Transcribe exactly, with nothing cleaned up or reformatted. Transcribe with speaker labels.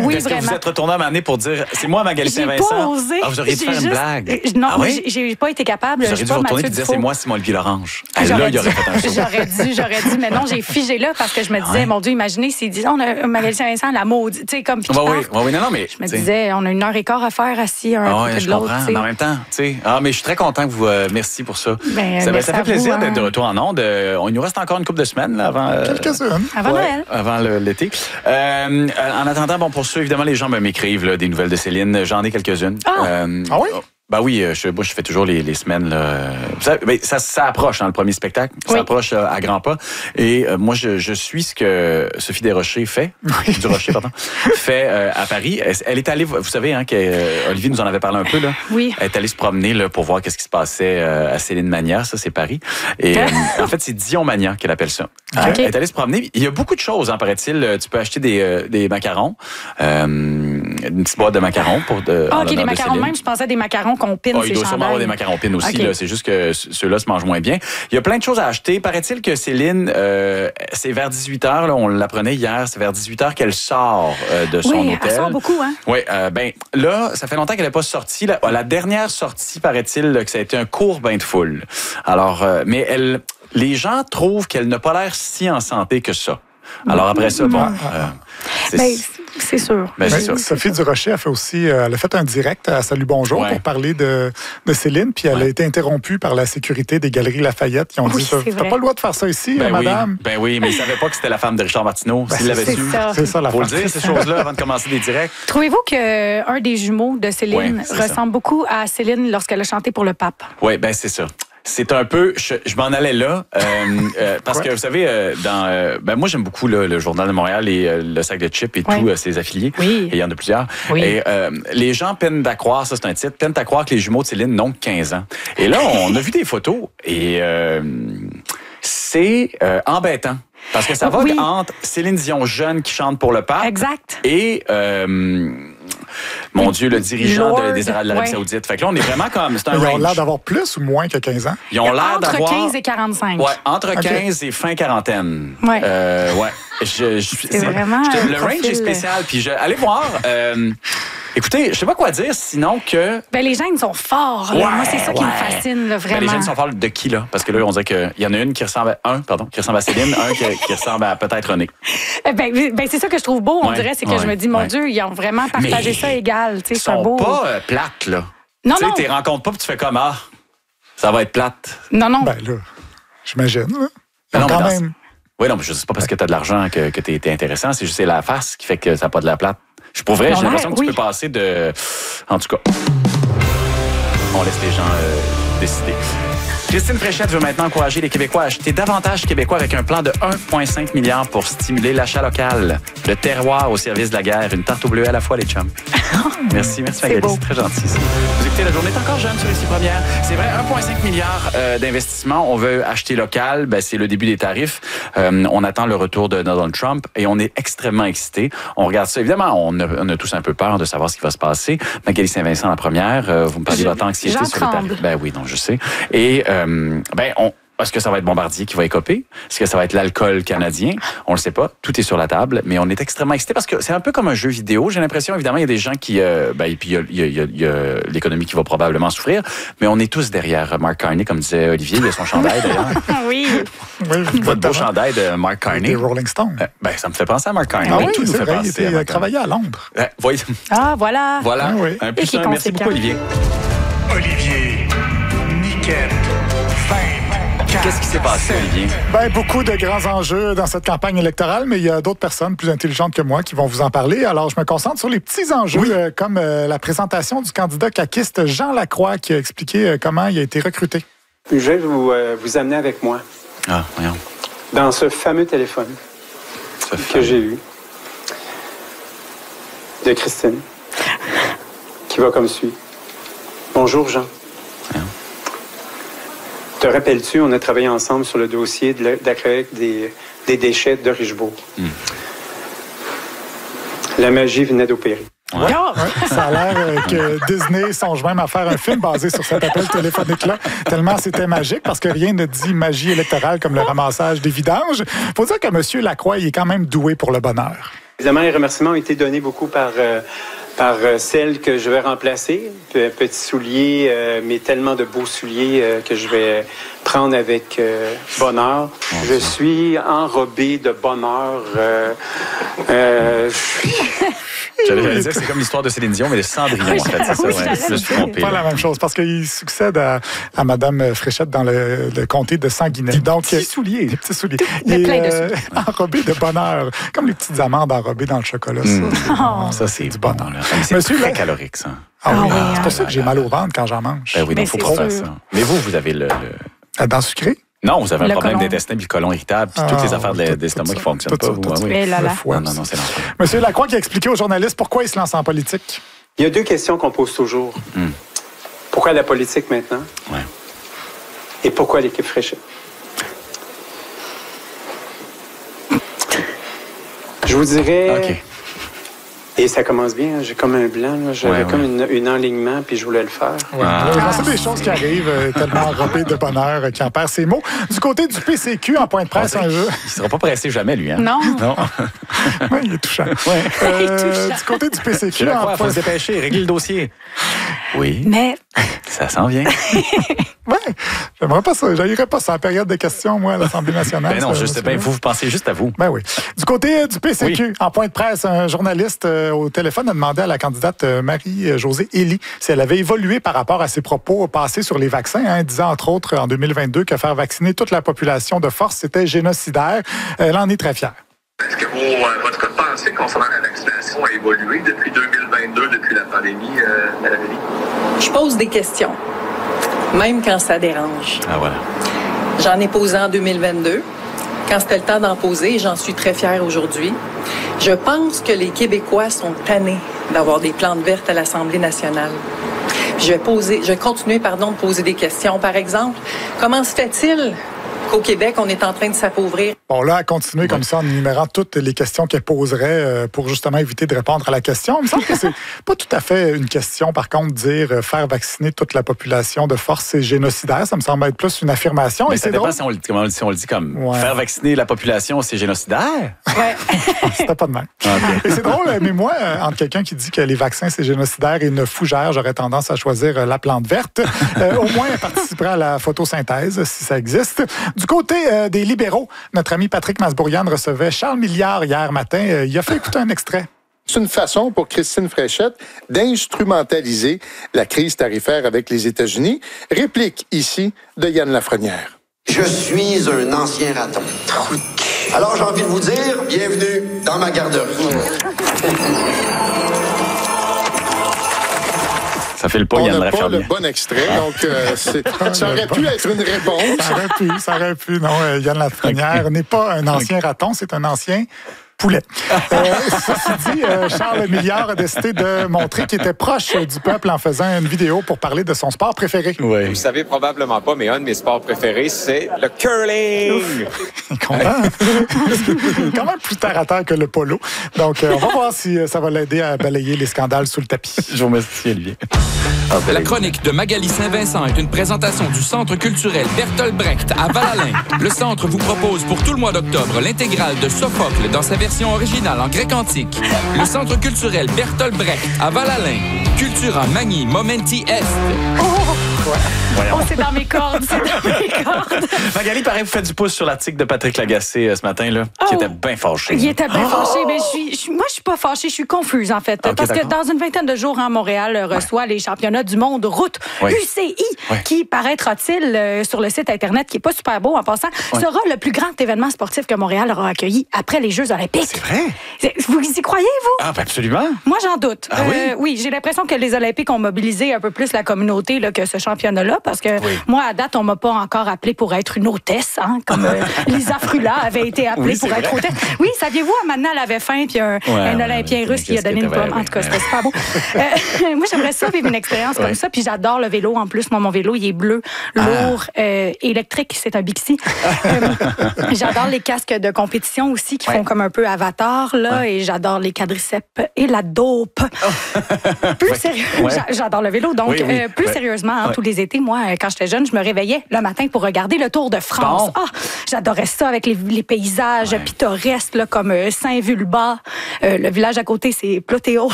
Speaker 1: Oui,
Speaker 2: Est-ce
Speaker 1: vraiment.
Speaker 2: que vous êtes retourné à un moment donné pour dire c'est moi Magali
Speaker 1: J'ai
Speaker 2: Saint-Vincent?
Speaker 1: pas osé.
Speaker 2: Ah, vous auriez dû
Speaker 1: J'ai
Speaker 2: faire une
Speaker 1: juste-
Speaker 2: blague.
Speaker 1: Non,
Speaker 2: ah, oui?
Speaker 1: j'ai, j'ai pas été capable.
Speaker 2: Vous auriez dû vous retourner et dire c'est moi Simon Olivier Lorange. Ah, là, il y aurait fait un show.
Speaker 1: J'aurais dû, j'aurais dû, mais non, j'ai figé là parce que je me disais,
Speaker 2: Ouais.
Speaker 1: mon Dieu, imaginez s'ils disent, on a Magali Saint-Vincent, la maudite, tu sais, comme puis
Speaker 2: Oui,
Speaker 1: qu'ils
Speaker 2: oui,
Speaker 1: partent.
Speaker 2: oui, non, non, mais.
Speaker 1: Je me disais, on a une heure et quart à faire assis un
Speaker 2: Ah
Speaker 1: à côté
Speaker 2: ouais, je
Speaker 1: de l'autre.
Speaker 2: comprends.
Speaker 1: tu sais.
Speaker 2: Mais en même temps, tu sais. Ah, mais je suis très content que vous. Euh, merci pour ça.
Speaker 1: Ben,
Speaker 2: ça, ben,
Speaker 1: merci
Speaker 2: ça fait
Speaker 1: à
Speaker 2: plaisir
Speaker 1: vous,
Speaker 2: d'être de
Speaker 1: hein.
Speaker 2: retour en ondes. Euh, on il nous reste encore une couple de semaines là, avant. Euh,
Speaker 3: Quelques-unes.
Speaker 1: Avant
Speaker 2: ouais,
Speaker 1: Noël.
Speaker 2: Avant le- l'été. Euh, en attendant, bon, pour ceux, évidemment, les gens ben, m'écrivent là, des nouvelles de Céline. J'en ai quelques-unes.
Speaker 1: Ah.
Speaker 2: Euh,
Speaker 3: Ah oui?
Speaker 2: Ben oui, je, moi, je fais toujours les, les semaines. Là. Ça, ben, ça, ça approche, hein, le premier spectacle. Ça
Speaker 1: Oui.
Speaker 2: approche euh, à grands pas. Et euh, moi, je, je suis ce que Sophie Desrochers fait, du Rocher, pardon, fait euh, à Paris. Elle, elle est allée, vous savez, hein, que, euh, Olivier nous en avait parlé un peu. Là.
Speaker 1: Oui.
Speaker 2: Elle est allée se promener là, pour voir qu'est-ce qui se passait euh, à Céline Mania. Ça, c'est Paris. Et euh, en fait, c'est Dion Mania qu'elle appelle ça.
Speaker 1: Okay.
Speaker 2: Elle est allée se promener. Il y a beaucoup de choses, hein, paraît-il. Tu peux acheter des, euh, des macarons, euh, une petite boîte de macarons pour de.
Speaker 1: Ah,
Speaker 2: en
Speaker 1: OK, des
Speaker 2: l'honneur de
Speaker 1: macarons
Speaker 2: Céline.
Speaker 1: même. Je pensais à des macarons qu'on pine
Speaker 2: Oh,
Speaker 1: ses
Speaker 2: il doit sûrement avoir
Speaker 1: chandails.
Speaker 2: des macarons pines aussi.
Speaker 1: Okay.
Speaker 2: Là. C'est juste que ceux-là se mangent moins bien. Il y a plein de choses à acheter. Paraît-il que Céline, euh, c'est vers dix-huit heures, là, on l'apprenait hier, c'est vers dix-huit heures qu'elle sort euh, de son
Speaker 1: Oui,
Speaker 2: hôtel.
Speaker 1: elle sort beaucoup, hein?
Speaker 2: Oui, euh, ben là, ça fait longtemps qu'elle n'est pas sortie. La, la dernière sortie, paraît-il, là, que ça a été un court bain de foule. Alors, euh, mais elle, les gens trouvent qu'elle n'a pas l'air si en santé que ça. Alors après ça, bon, euh, c'est,
Speaker 1: Ben, c'est sûr.
Speaker 2: ben, c'est
Speaker 3: Mais
Speaker 2: ça.
Speaker 3: Sophie Durocher a fait aussi, euh, elle a fait un direct à Salut Bonjour
Speaker 2: Ouais.
Speaker 3: pour parler de, de Céline, puis elle a
Speaker 2: Ouais.
Speaker 3: été interrompue par la sécurité des Galeries Lafayette qui ont
Speaker 1: Oui,
Speaker 3: dit
Speaker 1: c'est
Speaker 3: t'as
Speaker 1: vrai.
Speaker 3: pas le droit de faire ça ici,
Speaker 2: Ben oui,
Speaker 3: madame.
Speaker 2: ben oui, mais il savait pas que c'était la femme de Richard Martineau.
Speaker 3: Ben,
Speaker 2: S'il l'avait
Speaker 1: c'est
Speaker 2: su,
Speaker 1: ça.
Speaker 3: C'est ça la
Speaker 2: faut le
Speaker 3: face.
Speaker 2: dire ces choses-là avant de commencer des directs.
Speaker 1: Trouvez-vous qu'un des jumeaux de Céline
Speaker 2: Ouais, c'est
Speaker 1: ressemble
Speaker 2: ça.
Speaker 1: beaucoup à Céline lorsqu'elle a chanté pour le pape?
Speaker 2: Oui, ben c'est ça. C'est un peu, je, je m'en allais là, euh, euh, parce
Speaker 3: Ouais.
Speaker 2: que vous savez, euh, dans, euh, ben moi j'aime beaucoup là, le Journal de Montréal et euh, le Sac de Chips et
Speaker 1: Ouais.
Speaker 2: tous euh, ses affiliés.
Speaker 1: Oui.
Speaker 2: Et il y en a plusieurs.
Speaker 1: Oui.
Speaker 2: Et euh, les gens peinent à croire, ça c'est un titre, peinent à croire que les jumeaux de Céline n'ont que quinze ans. Et là, on a vu des photos et euh, c'est euh, embêtant. Parce que ça va
Speaker 1: Oui.
Speaker 2: entre Céline Dion jeune qui chante pour le pape
Speaker 1: Exact.
Speaker 2: et euh, mon Dieu, le dirigeant
Speaker 1: Lord,
Speaker 2: de- des Arabes de l'Arabie
Speaker 1: ouais.
Speaker 2: Saoudite. Fait que là, on est vraiment comme, c'est un
Speaker 3: Ils ont
Speaker 2: range.
Speaker 3: l'air d'avoir plus ou moins que quinze ans.
Speaker 2: Ils ont l'air
Speaker 1: Entre
Speaker 2: d'avoir
Speaker 1: quinze et quarante-cinq.
Speaker 2: Ouais, entre
Speaker 3: Ok.
Speaker 2: quinze et fin quarantaine.
Speaker 1: Ouais.
Speaker 2: Euh, ouais. Je, je, c'est
Speaker 1: vraiment
Speaker 2: je-
Speaker 1: un
Speaker 2: le range
Speaker 1: profil.
Speaker 2: est spécial. Puis je, allez voir. Euh, écoutez, je sais pas quoi dire, sinon que.
Speaker 1: Ben, les gènes sont forts. là.
Speaker 2: Ouais,
Speaker 1: Moi, c'est ça qui me
Speaker 2: ouais.
Speaker 1: fascine, là,
Speaker 2: Ben,
Speaker 1: vraiment.
Speaker 2: les jeunes sont forts de qui, là? Parce que là, on dirait qu'il y en a une qui ressemble à un, pardon, qui ressemble à Céline, un qui, qui ressemble à peut-être René.
Speaker 1: Eh Ben, ben, c'est ça que je trouve beau, on
Speaker 2: Ouais,
Speaker 1: dirait. C'est que
Speaker 2: ouais,
Speaker 1: je me dis, mon
Speaker 2: ouais.
Speaker 1: Dieu, ils ont vraiment partagé
Speaker 2: Mais
Speaker 1: ça égal. Tu
Speaker 2: Ils
Speaker 1: sais, c'est un
Speaker 2: sont
Speaker 1: beau.
Speaker 2: pas euh, plates, là.
Speaker 1: Non,
Speaker 2: tu sais,
Speaker 1: non.
Speaker 2: tu les rencontres pas puis tu fais comme, ah, ça va être plate.
Speaker 1: Non, non.
Speaker 3: Ben là, j'imagine. Là.
Speaker 2: Ben non,
Speaker 3: quand
Speaker 2: mais dans-
Speaker 3: même.
Speaker 2: Oui, non, mais je sais pas parce que tu as de l'argent que, que tu es intéressant, c'est juste c'est la face qui fait que ça n'a pas de la plate. Je pour vrai,
Speaker 1: Ils ont
Speaker 2: j'ai l'impression
Speaker 1: l'air,
Speaker 2: que tu
Speaker 1: oui.
Speaker 2: peux passer de. En tout cas, on laisse les gens euh, décider. Christine Fréchette veut maintenant encourager les Québécois à acheter davantage québécois avec un plan de un virgule cinq milliard pour stimuler l'achat local. Le terroir au service de la guerre. Une tarte au bleu à la fois, les chums. Merci, merci Magali,
Speaker 1: beau.
Speaker 2: c'est très gentil. Ça. Vous écoutez, la journée est encore jeune sur Ici Première. C'est vrai, un virgule cinq milliard euh, d'investissement. On veut acheter local. Ben, c'est le début des tarifs. Euh, on attend le retour de Donald Trump et on est extrêmement excités. On regarde ça. Évidemment, on a, on a tous un peu peur de savoir ce qui va se passer. Magali Saint-Vincent, la première. Euh, vous me parlez de
Speaker 1: Je-
Speaker 2: votre anxiété
Speaker 1: j'en
Speaker 2: sur les
Speaker 1: tremble.
Speaker 2: tarifs. Ben oui, non, je sais. Et euh, ben, on... Est-ce que ça va être Bombardier qui va écoper? Est-ce que ça va être l'alcool canadien? On le sait pas. Tout est sur la table, mais on est extrêmement excités parce que c'est un peu comme un jeu vidéo. J'ai l'impression, évidemment, il y a des gens qui... Euh, ben, et puis, il y a, il y a- il y a- il y a l'économie qui va probablement souffrir, mais on est tous derrière Mark Carney, comme disait Olivier. Il a son chandail, d'ailleurs.
Speaker 1: Oui.
Speaker 3: Oui,
Speaker 2: Votre beau chandail de Mark Carney.
Speaker 3: Des Rolling Stones.
Speaker 2: Euh, ben, ça me fait penser à Mark Carney.
Speaker 3: Ah
Speaker 2: Mais
Speaker 3: oui,
Speaker 2: tout nous
Speaker 3: c'est
Speaker 2: fait
Speaker 3: vrai, il
Speaker 2: penser
Speaker 3: était
Speaker 2: à Mark
Speaker 3: travaillé à Londres.
Speaker 2: Carney. Euh, voyez-
Speaker 1: Ah, voilà.
Speaker 2: voilà.
Speaker 3: Ah oui.
Speaker 2: Un plus
Speaker 1: qui est
Speaker 2: un. Merci
Speaker 1: conséquent.
Speaker 2: beaucoup, Olivier.
Speaker 4: Olivier, Niquette, vingt-quatre.
Speaker 2: Qu'est-ce qui s'est passé, Olivier?
Speaker 3: Ben, beaucoup de grands enjeux dans cette campagne électorale, mais il y a d'autres personnes plus intelligentes que moi qui vont vous en parler. Alors, je me concentre sur les petits enjeux, euh, comme euh, la présentation du candidat caquiste Jean Lacroix qui a expliqué euh, comment il a été recruté.
Speaker 5: Je vais vous, euh, vous amener avec moi
Speaker 2: Ah, voyons.
Speaker 5: dans ce fameux téléphone
Speaker 2: Ça fait...
Speaker 5: que j'ai eu de Christine, qui va comme suit. Bonjour, Jean.
Speaker 2: Voyons.
Speaker 5: Te rappelles-tu, on a travaillé ensemble sur le dossier de la, de la collecte des, des déchets de Richebourg.
Speaker 2: Mm.
Speaker 5: La magie venait d'opérer.
Speaker 1: Oh!
Speaker 3: Ouais, ça a l'air euh, que Disney songe même à faire un film basé sur cet appel téléphonique-là, tellement c'était magique, parce que rien ne dit magie électorale comme le ramassage des vidanges. Faut dire que M. Lacroix, il est quand même doué pour le bonheur.
Speaker 5: Évidemment, les remerciements ont été donnés beaucoup par... Euh, par celle que je vais remplacer. Petit soulier, euh, mais tellement de beaux souliers euh, que je vais prendre avec euh, bonheur. Je suis enrobé de bonheur. Euh, euh,
Speaker 2: J'allais dire que c'est comme l'histoire de Céline Dion, mais de Cendrillon, en fait. C'est ça, ouais. Je me suis trompé.
Speaker 3: Pas la même chose, parce qu'il succède à, à Mme Fréchette dans le, le comté de Sanguinet. Donc,
Speaker 2: des petits souliers.
Speaker 3: Des petits souliers.
Speaker 1: De
Speaker 3: Et,
Speaker 1: plein de
Speaker 3: euh, enrobé de bonheur. Comme les petites amandes enrobées dans le chocolat. Ça,
Speaker 2: Mmh.
Speaker 3: c'est,
Speaker 2: Oh. Ça, c'est
Speaker 3: du
Speaker 2: bon.
Speaker 3: bonheur.
Speaker 2: Là. C'est
Speaker 3: Monsieur,
Speaker 2: très
Speaker 3: là,
Speaker 2: calorique, ça.
Speaker 3: Ah oui,
Speaker 1: Ah oui,
Speaker 3: c'est
Speaker 1: hein.
Speaker 3: pour ça que j'ai mal au ventre quand j'en mange.
Speaker 2: Ben oui,
Speaker 1: Mais
Speaker 2: donc faut
Speaker 1: c'est
Speaker 2: pas faire
Speaker 1: sûr.
Speaker 2: ça. Mais vous, vous avez le... le...
Speaker 3: Euh, Dans le sucré?
Speaker 2: Non, vous avez un
Speaker 1: Le
Speaker 2: problème
Speaker 1: côlon.
Speaker 2: d'intestin, puis le côlon irritable, puis
Speaker 3: Ah,
Speaker 2: toutes les affaires de
Speaker 3: tout-
Speaker 2: d'estomac
Speaker 3: tout
Speaker 2: qui
Speaker 3: ça,
Speaker 2: fonctionnent
Speaker 3: tout
Speaker 2: pas.
Speaker 3: ça,
Speaker 2: Vous,
Speaker 3: tout
Speaker 2: ah
Speaker 3: ça.
Speaker 2: oui.
Speaker 1: Mais là,
Speaker 3: Le
Speaker 1: là.
Speaker 3: foie
Speaker 2: Non, non,
Speaker 3: aussi.
Speaker 2: non, c'est l'enfer.
Speaker 3: Monsieur Lacroix qui a expliqué aux journalistes pourquoi il se lance en politique.
Speaker 5: Il y a deux questions qu'on pose toujours.
Speaker 2: Mm.
Speaker 5: Pourquoi la politique maintenant?
Speaker 2: Ouais.
Speaker 5: Et pourquoi l'équipe Fréchette? Je vous dirais...
Speaker 2: OK.
Speaker 5: Et ça commence bien, j'ai comme un blanc, là. J'avais
Speaker 2: Ouais,
Speaker 5: comme
Speaker 2: ouais.
Speaker 5: Une, une enlignement, puis je voulais le faire.
Speaker 3: Ouais.
Speaker 2: Ah.
Speaker 3: Là, c'est des choses qui arrivent euh, tellement enrobées de bonheur euh, qui en perd ses mots. Du côté du P C Q, en point de presse, un jeu.
Speaker 2: Il sera pas pressé jamais, lui. Hein?
Speaker 1: Non.
Speaker 2: Non.
Speaker 3: Oui, il est touchant.
Speaker 2: Ouais.
Speaker 3: Euh,
Speaker 1: Il est touchant.
Speaker 3: du côté du P C
Speaker 2: Je
Speaker 3: Q,
Speaker 2: vais
Speaker 3: en
Speaker 2: croire, faut
Speaker 3: point...
Speaker 2: se dépêcher, régler le dossier. Oui,
Speaker 1: Mais
Speaker 2: ça s'en vient.
Speaker 3: Ouais, j'aimerais pas ça. J'aillerais pas ça en période de questions, moi, à l'Assemblée nationale.
Speaker 2: Ben non,
Speaker 3: ça,
Speaker 2: je sais
Speaker 3: ça,
Speaker 2: bien,
Speaker 3: ça.
Speaker 2: vous, vous pensez juste à vous.
Speaker 3: Ben oui. Du côté euh, du P C Q,
Speaker 2: Oui.
Speaker 3: en point de presse, un journaliste euh, au téléphone a demandé à la candidate euh, Marie-Josée Elie si elle avait évolué par rapport à ses propos passés sur les vaccins, hein, disant entre autres en deux mille vingt-deux que faire vacciner toute la population de force, c'était génocidaire. Elle en est très fière.
Speaker 6: Est-ce que vos, euh, votre pensée concernant la vaccination a évolué depuis deux mille vingt-deux, depuis la pandémie, euh, Mme Elie?
Speaker 7: Je pose des questions, même quand ça dérange.
Speaker 2: Ah, voilà.
Speaker 7: J'en ai posé en deux mille vingt-deux, quand c'était le temps d'en poser, et j'en suis très fière aujourd'hui. Je pense que les Québécois sont tannés d'avoir des plantes vertes à l'Assemblée nationale. Je vais poser, je vais continuer, pardon, de poser des questions. Par exemple, comment se fait-il qu'au Québec, on est en train de s'appauvrir?
Speaker 3: Bon, là, à continuer comme ça en énumérant toutes les questions qu'elle poserait euh, pour justement éviter de répondre à la question. Il me semble que c'est pas tout à fait une question, par contre, dire euh, faire vacciner toute la population de force, c'est génocidaire. Ça me semble être plus une affirmation.
Speaker 2: Mais
Speaker 3: Et
Speaker 2: ça
Speaker 3: c'est
Speaker 2: dépend
Speaker 3: drôle.
Speaker 2: si on, le, comment on le- si on le dit comme
Speaker 3: Ouais.
Speaker 2: faire vacciner la population, c'est génocidaire.
Speaker 1: ouais.
Speaker 3: C'était pas de même.
Speaker 2: Ah, OK.
Speaker 3: Et c'est drôle, mais moi, euh, entre quelqu'un qui dit que les vaccins, c'est génocidaire et une fougère, j'aurais tendance à choisir euh, la plante verte. Euh, au moins, elle participerait à la photosynthèse, si ça existe. Du côté euh, des libéraux, notre ami Patrick Masbourian recevait Charles Milliard hier matin. Euh, il a fait écouter un extrait.
Speaker 8: C'est une façon pour Christine Fréchette d'instrumentaliser la crise tarifaire avec les États-Unis. Réplique ici de Yann Lafrenière.
Speaker 9: Je suis un ancien raton. Alors j'ai envie de vous dire, bienvenue dans ma garderie.
Speaker 2: Ça fait le pas,
Speaker 8: On
Speaker 2: Yann
Speaker 8: n'a pas le
Speaker 2: Lafrenière.
Speaker 8: bon extrait, donc euh, c'est- ça aurait pu être une réponse.
Speaker 3: Ça aurait pu, ça aurait pu. Non, euh, Yann Lafrenière n'est pas un ancien raton, c'est un ancien poulet. Euh, ceci dit, euh, Charles Milliard a décidé de montrer qu'il était proche du peuple en faisant une vidéo pour parler de son sport préféré.
Speaker 2: Oui.
Speaker 10: Vous savez probablement pas, mais un de mes sports préférés, c'est le curling.
Speaker 3: Il est content. C'est quand même plus terre à terre que le polo. Donc, euh, on va voir si euh, ça va l'aider à balayer les scandales sous le tapis.
Speaker 2: Je vous remercie, Olivier. Ah, ben,
Speaker 11: La chronique de Magali Saint-Vincent est une présentation du Centre culturel Bertolt Brecht à Val-Alain. Le centre vous propose pour tout le mois d'octobre l'intégrale de Sophocle dans sa version originale en grec antique. Le Centre culturel Bertolt Brecht à Val-Alain. Cultura Magni Momenti Est.
Speaker 1: Oh, c'est dans mes cordes, c'est dans mes cordes.
Speaker 2: Magali, pareil, vous faites du pouce sur l'article de Patrick Lagacé euh, ce matin, là, qui
Speaker 1: Oh.
Speaker 2: était bien fâché.
Speaker 1: Il était bien fâché, mais je suis, je suis- moi, je suis pas fâchée, je suis confuse, en fait.
Speaker 2: Ok,
Speaker 1: parce que
Speaker 2: d'accord.
Speaker 1: dans une vingtaine de jours, hein, Montréal euh, reçoit les championnats du monde route
Speaker 2: Ouais.
Speaker 1: U C I,
Speaker 2: Ouais.
Speaker 1: qui, paraîtra-t-il, euh, sur le site Internet, qui est pas super beau en passant,
Speaker 2: Ouais.
Speaker 1: sera le plus grand événement sportif que Montréal aura accueilli après les Jeux olympiques.
Speaker 2: C'est vrai?
Speaker 1: C'est- Vous y croyez, vous?
Speaker 2: Ah, ben absolument.
Speaker 1: Moi, j'en doute.
Speaker 2: Ah oui?
Speaker 1: Euh, oui, j'ai l'impression que les Olympiques ont mobilisé un peu plus la communauté là, que ce championnat-là, parce que
Speaker 2: Oui.
Speaker 1: moi, à date, on m'a pas encore appelé pour être une hôtesse, hein, comme euh, Lisa Frula avait été appelée
Speaker 2: Oui,
Speaker 1: pour
Speaker 2: c'est
Speaker 1: être
Speaker 2: vrai.
Speaker 1: hôtesse. Oui, saviez-vous, maintenant, elle avait faim, puis un,
Speaker 2: Ouais,
Speaker 1: un
Speaker 2: ouais,
Speaker 1: Olympien
Speaker 2: ouais,
Speaker 1: russe qui a
Speaker 2: qu'est-ce
Speaker 1: donné
Speaker 2: que
Speaker 1: une
Speaker 2: t'avais-
Speaker 1: pomme. En
Speaker 2: oui,
Speaker 1: tout cas,
Speaker 2: ouais.
Speaker 1: c'était super beau. Euh, moi, j'aimerais ça vivre une expérience comme
Speaker 2: Ouais.
Speaker 1: ça, puis j'adore le vélo. En plus, moi, mon vélo, il est bleu, lourd, euh, électrique, c'est un Bixi. Euh, j'adore les casques de compétition aussi, qui
Speaker 2: Ouais.
Speaker 1: font comme un peu avatar, là, et j'adore les quadriceps et la dope. Plus sérieux,
Speaker 2: Ouais.
Speaker 1: j'a- j'adore le vélo. Donc,
Speaker 2: Oui, oui.
Speaker 1: euh, plus
Speaker 2: Ouais.
Speaker 1: sérieusement, hein,
Speaker 2: Ouais.
Speaker 1: tous les les étés, moi, quand j'étais jeune, je me réveillais le matin pour regarder le Tour de France. Ah, bon. oh, j'adorais ça avec les, les paysages ouais. pittoresques là, comme euh, Saint-Vulbas. Euh, le village à côté, c'est Plotéo.